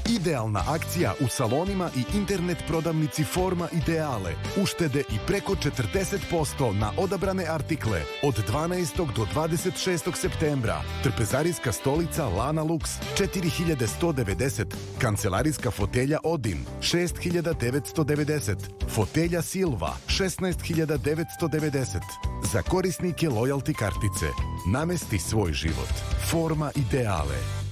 Idealna akcija u salonima i internet prodavnici Forma Ideale. Uštede i preko 40% na odabrane artikle od 12. do 26. septembra. Trpezarijska stolica Lana Lux 4190. Kancelarijska fotelja Odin 6990. Fotelja Silva 16990. Za korisnike lojalty kartice. Namesti svoj život. Forma Ideale.